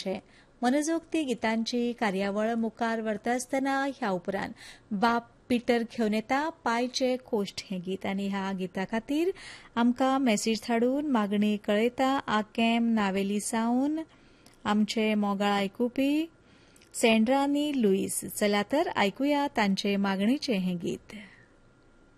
करपाचे. मनजोगती गितांची कार्यावळ मुखार व्हरता आसतना ह्या उपरांत बाप पिटर घेवन येता पायचे कोश्ट हें गीत आनी ह्या गिता खातीर आमकां मेसेज धाडून मागणी कळयता आकेम नावेली सावन आमचे मोगाळ आयकुपी सँड्रा आनी लुईस. चला तर आयकुया तांचे मागणीचें हें गीत.